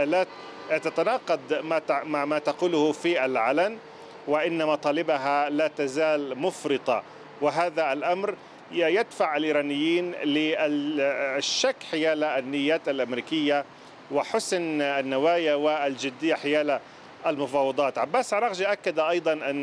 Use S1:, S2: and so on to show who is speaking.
S1: لا تتناقض مع ما تقوله في العلن، وإن مطالبها لا تزال مفرطة، وهذا الأمر يدفع الإيرانيين للشك حيال النيات الأمريكية وحسن النوايا والجدية حيال المفاوضات. عباس عراقجي أكد أيضا أن